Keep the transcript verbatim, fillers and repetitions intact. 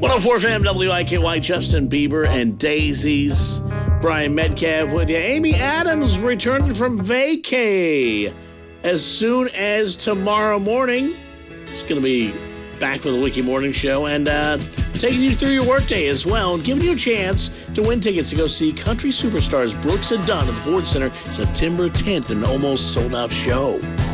one oh four F M, W I K Y, Justin Bieber and Daisies. Brian Metcalf with you. Amy Adams returning from vacay as soon as tomorrow morning. It's going to be back with the Wiki Morning Show and uh, taking you through your workday as well and giving you a chance to win tickets to go see country superstars Brooks and Dunn at the Ford Center September tenth, an almost sold-out show.